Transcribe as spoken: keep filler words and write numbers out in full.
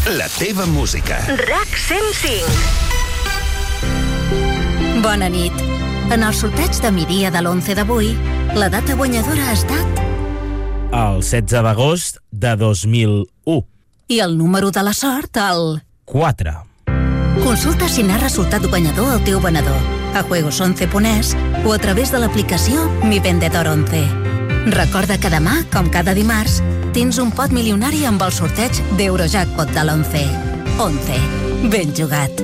la teva música. RAC cent cinc. Bona nit. En el sorteig de migdia de l'onze d'avui, la data guanyadora ha estat... El setze d'agost de dos mil u. I el número de la sort, el... quatre. Consulta si n'ha resultat guanyador el teu venedor a juegos once punt es o a través de l'aplicació Mi Vendedor once. Recorda que demà, com cada dimarts, tens un pot milionari amb el sorteig d'Eurojackpot de l'onze. once. Ben jugat.